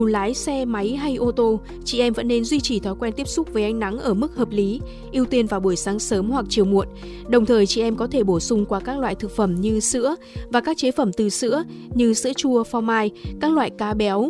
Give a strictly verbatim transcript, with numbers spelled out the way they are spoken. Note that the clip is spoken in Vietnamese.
Lái xe máy hay ô tô, chị em vẫn nên duy trì thói quen tiếp xúc với ánh nắng ở mức hợp lý, ưu tiên vào buổi sáng sớm hoặc chiều muộn. Đồng thời, chị em có thể bổ sung qua các loại thực phẩm như sữa và các chế phẩm từ sữa như sữa chua, phô mai, các loại cá béo,